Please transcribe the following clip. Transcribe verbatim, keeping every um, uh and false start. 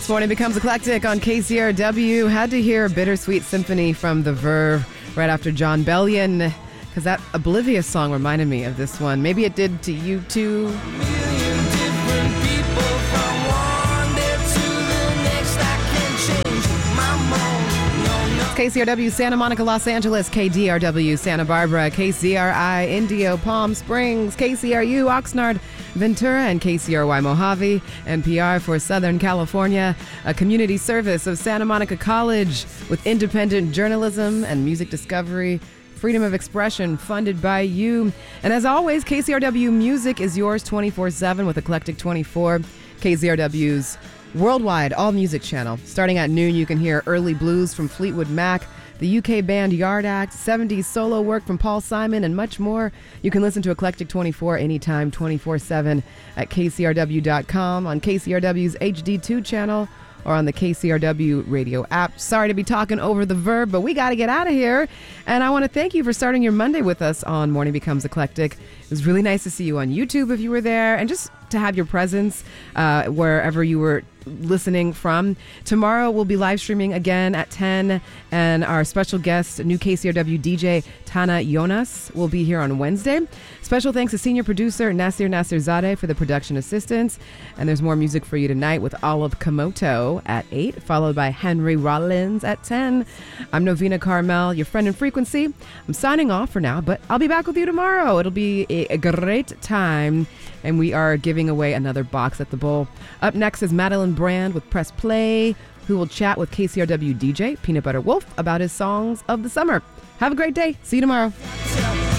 This morning becomes eclectic on K C R W. Had to hear Bittersweet Symphony from The Verve right after Jon Bellion, because that Oblivious song reminded me of this one. Maybe it did to you too. K C R W Santa Monica, Los Angeles, K D R W Santa Barbara, K C R I Indio, Palm Springs, K C R U Oxnard, Ventura, and K C R Y Mojave, N P R for Southern California, a community service of Santa Monica College with independent journalism and music discovery, freedom of expression funded by you. And as always, K C R W Music is yours twenty-four seven with Eclectic twenty-four, K C R W's worldwide all-music channel. Starting at noon, you can hear early blues from Fleetwood Mac, the U K band Yard Act, seventies solo work from Paul Simon, and much more. You can listen to Eclectic twenty-four anytime, twenty-four seven at K C R W dot com, on K C R W's H D two channel, or on the K C R W radio app. Sorry to be talking over the Verb, but we got to get out of here. And I want to thank you for starting your Monday with us on Morning Becomes Eclectic. It was really nice to see you on YouTube if you were there, and just to have your presence uh, wherever you were listening from. Tomorrow we'll be live streaming again at ten, and our special guest, new K C R W D J Tana Jonas, will be here on Wednesday. Special thanks to senior producer Nasir Nasirzadeh for the production assistance. And there's more music for you tonight with Olive Komoto at eight, followed by Henry Rollins at ten. I'm Novena Carmel, your friend in frequency. I'm signing off for now, but I'll be back with you tomorrow. It'll be a, a great time, and we are giving away another box at the bowl. Up next is Madeline Brand with Press Play, who will chat with K C R W D J Peanut Butter Wolf about his songs of the summer. Have a great day. See you tomorrow.